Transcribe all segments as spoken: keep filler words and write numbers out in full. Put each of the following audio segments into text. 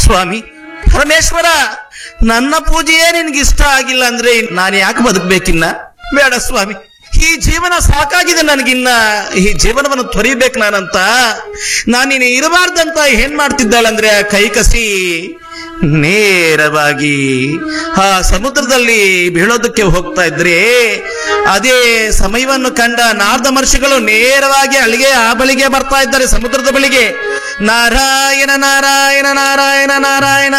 ಸ್ವಾಮಿ ಪರಮೇಶ್ವರ, ನನ್ನ ಪೂಜೆಯೇ ನಿನ್ಗೆ ಇಷ್ಟ ಆಗಿಲ್ಲ ಅಂದ್ರೆ ನಾನು ಯಾಕೆ ಬದುಕಬೇಕಿನ್ನ? ಬೇಡ ಸ್ವಾಮಿ, ಈ ಜೀವನ ಸಾಕಾಗಿದೆ ನನಗಿನ್ನ. ಈ ಜೀವನವನ್ನು ತೊರಿಬೇಕು ನಾನಂತ. ನಾನಿನ್ನ ಇರಬಾರ್ದಂತ ಏನ್ ಮಾಡ್ತಿದ್ದಾಳಂದ್ರೆ ಆ ಕೈಕಸಿ ನೇರವಾಗಿ ಆ ಸಮುದ್ರದಲ್ಲಿ ಬೀಳೋದಕ್ಕೆ ಹೋಗ್ತಾ ಇದ್ರೆ, ಅದೇ ಸಮಯವನ್ನು ಕಂಡ ನಾರದ ಮಹರ್ಷಿಗಳು ನೇರವಾಗಿ ಅಲ್ಲಿಗೆ ಆ ಬಳಿಗೆ ಬರ್ತಾ ಇದ್ದಾರೆ, ಸಮುದ್ರದ ಬಳಿಗೆ. ನಾರಾಯಣ ನಾರಾಯಣ ನಾರಾಯಣ ನಾರಾಯಣ.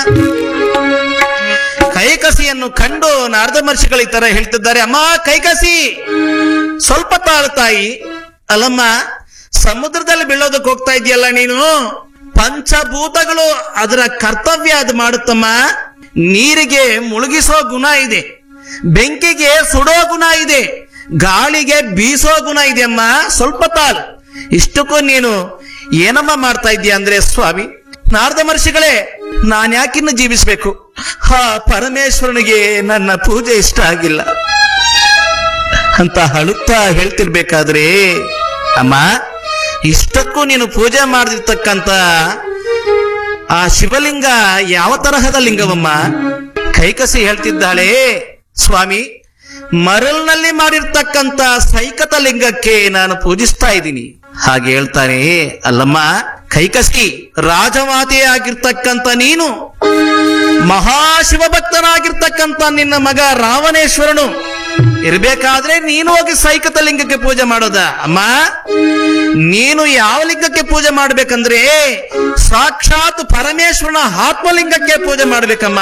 ಕೈಕಸಿಯನ್ನು ಕಂಡು ನಾರದ ಮಹರ್ಷಿಗಳು ಈ ತರ ಹೇಳ್ತಿದ್ದಾರೆ, ಅಮ್ಮ ಕೈಕಸಿ ಸ್ವಲ್ಪ ತಾಳು ತಾಯಿ. ಅಲ್ಲಮ್ಮ, ಸಮುದ್ರದಲ್ಲಿ ಬೀಳೋದಕ್ಕೆ ಹೋಗ್ತಾ ಇದೆಯಲ್ಲ ನೀನು, ಪಂಚಭೂತಗಳು ಅದರ ಕರ್ತವ್ಯ ಅದು ಮಾಡುತ್ತಮ್ಮ. ನೀರಿಗೆ ಮುಳುಗಿಸೋ ಗುಣ ಇದೆ, ಬೆಂಕಿಗೆ ಸುಡೋ ಗುಣ ಇದೆ, ಗಾಳಿಗೆ ಬೀಸೋ ಗುಣ ಇದೆ ಅಮ್ಮ. ಸ್ವಲ್ಪ ತಾಳು. ಇಷ್ಟಕ್ಕೂ ನೀನು ಏನಮ್ಮ ಮಾಡ್ತಾ ಇದೀಯ ಅಂದ್ರೆ, ಸ್ವಾಮಿ ನಾರದ ಮಹರ್ಷಿಗಳೇ, ನಾನ್ ಯಾಕಿನ್ನು ಜೀವಿಸ್ಬೇಕು? ಹಾ ಪರಮೇಶ್ವರನಿಗೆ ನನ್ನ ಪೂಜೆ ಇಷ್ಟ ಆಗಿಲ್ಲ ಅಂತ ಅಳುತ್ತಾ ಹೇಳ್ತಿರ್ಬೇಕಾದ್ರೆ, ಅಮ್ಮ ಇಷ್ಟಕ್ಕೂ ನೀನು ಪೂಜೆ ಮಾಡಿರ್ತಕ್ಕಂತ ಆ ಶಿವಲಿಂಗ ಯಾವ ತರಹದ ಲಿಂಗವಮ್ಮ? ಕೈಕಸಿ ಹೇಳ್ತಿದ್ದಾಳೆ, ಸ್ವಾಮಿ ಮರಳಿನಲ್ಲಿ ಮಾಡಿರ್ತಕ್ಕಂತ ಸೈಕತ ಲಿಂಗಕ್ಕೆ ನಾನು ಪೂಜಿಸ್ತಾ ಇದ್ದೀನಿ. ಹಾಗೆ ಹೇಳ್ತಾನೆ, ಅಲ್ಲಮ್ಮ ಕೈಕಸಿ, ರಾಜಮಾತೆ ಆಗಿರ್ತಕ್ಕಂತ ನೀನು, ಮಹಾಶಿವ ಭಕ್ತನಾಗಿರ್ತಕ್ಕಂತ ನಿನ್ನ ಮಗ ರಾವಣೇಶ್ವರನು ಇರ್ಬೇಕಾದ್ರೆ ನೀನು ಹೋಗಿ ಸೈಕತ ಲಿಂಗಕ್ಕೆ ಪೂಜೆ ಮಾಡೋದ? ಅಮ್ಮ, ನೀನು ಯಾವ ಲಿಂಗಕ್ಕೆ ಪೂಜೆ ಮಾಡ್ಬೇಕಂದ್ರೆ ಸಾಕ್ಷಾತ್ ಪರಮೇಶ್ವರನ ಆತ್ಮಲಿಂಗಕ್ಕೆ ಪೂಜೆ ಮಾಡ್ಬೇಕಮ್ಮ.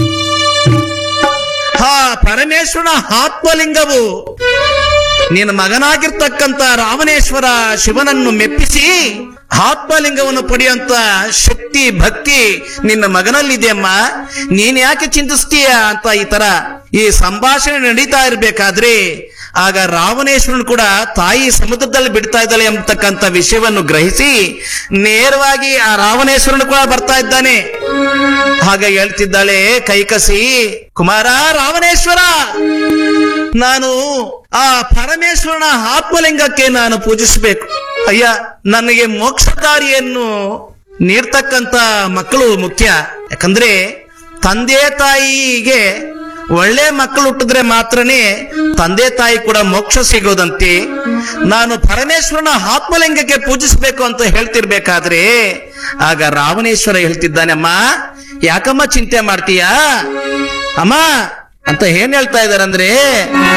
ಹಾ ಪರಮೇಶ್ವರನ ಆತ್ಮಲಿಂಗವು ನಿನ್ನ ಮಗನಾಗಿರ್ತಕ್ಕಂಥ ರಾವಣೇಶ್ವರ ಶಿವನನ್ನು ಮೆಪ್ಪಿಸಿ ಆತ್ಮಲಿಂಗವನ್ನು ಪಡೆಯುವಂತ ಶಕ್ತಿ ಭಕ್ತಿ ನಿನ್ನ ಮಗನಲ್ಲಿದೆಯಮ್ಮ. ನೀನ್ ಯಾಕೆ ಚಿಂತಿಸ್ತೀಯ ಅಂತ ಈ ತರ ಈ ಸಂಭಾಷಣೆ ನಡೀತಾ ಇರ್ಬೇಕಾದ್ರೆ, ಆಗ ರಾವಣೇಶ್ವರನು ಕೂಡ ತಾಯಿ ಸಮುದ್ರದಲ್ಲಿ ಬಿಡ್ತಾ ಇದ್ದಾಳೆ ಎಂಬತಕ್ಕಂಥ ವಿಷಯವನ್ನು ಗ್ರಹಿಸಿ ನೇರವಾಗಿ ಆ ರಾವಣೇಶ್ವರನು ಕೂಡ ಬರ್ತಾ ಇದ್ದಾನೆ. ಹಾಗ ಹೇಳ್ತಿದ್ದಾಳೆ ಕೈಕಸಿ, ಕುಮಾರ ರಾವಣೇಶ್ವರ, ನಾನು ಆ ಪರಮೇಶ್ವರನ ಆತ್ಮಲಿಂಗಕ್ಕೆ ನಾನು ಪೂಜಿಸಬೇಕು. ಅಯ್ಯ, ನನಗೆ ಮೋಕ್ಷದಾರಿಯನ್ನು ನೀಡ್ತಕ್ಕಂತ ಮಕ್ಕಳು ಮುಖ್ಯ. ಯಾಕಂದ್ರೆ ತಂದೆ ತಾಯಿಗೆ ಒಳ್ಳೆ ಮಕ್ಕಳು ಹುಟ್ಟಿದ್ರೆ ಮಾತ್ರನೇ ತಂದೆ ತಾಯಿ ಕೂಡ ಮೋಕ್ಷ ಸಿಗೋದಂತೆ. ನಾನು ಪರಮೇಶ್ವರನ ಆತ್ಮಲಿಂಗಕ್ಕೆ ಪೂಜಿಸಬೇಕು ಅಂತ ಹೇಳ್ತಿರ್ಬೇಕಾದ್ರೆ ಆಗ ರಾವಣೇಶ್ವರ ಹೇಳ್ತಿದ್ದಾನೆ, ಅಮ್ಮ ಯಾಕಮ್ಮ ಚಿಂತೆ ಮಾಡ್ತೀಯಾ ಅಮ್ಮ ಅಂತ ಏನ್ ಹೇಳ್ತಾ ಇದಾರೆ ಅಂದ್ರೆ,